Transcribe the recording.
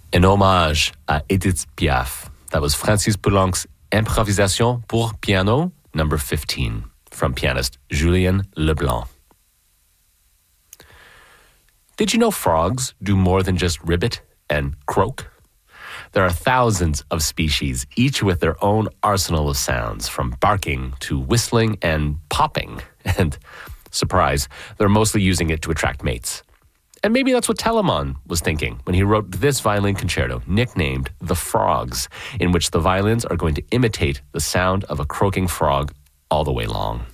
an hommage à Edith Piaf. That was Francis Poulenc's Improvisation pour piano, number 15, from pianist Julien Leblanc. Did you know frogs do more than just ribbit and croak? There are thousands of species, each with their own arsenal of sounds, from barking to whistling and popping. And, surprise, they're mostly using it to attract mates. And maybe that's what Telemann was thinking when he wrote this violin concerto, nicknamed The Frogs, in which the violins are going to imitate the sound of a croaking frog all the way long.